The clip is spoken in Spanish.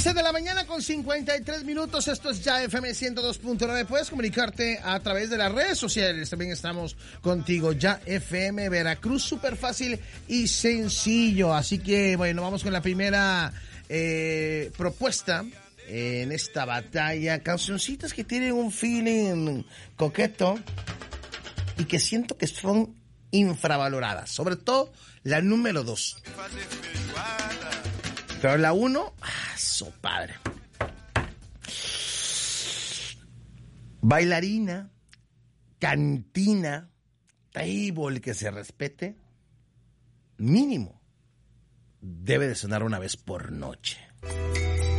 11 de la mañana con 53 minutos. Esto es Ya FM 102.9. Puedes comunicarte a través de las redes sociales. También estamos contigo. Ya FM Veracruz. Súper fácil y sencillo. Así que, bueno, vamos con la primera propuesta en esta batalla. Cancioncitas que tienen un feeling coqueto y que siento que son infravaloradas. Sobre todo la número 2. Pero la 1, su padre. Bailarina, cantina, table que se respete, mínimo, debe de sonar una vez por noche.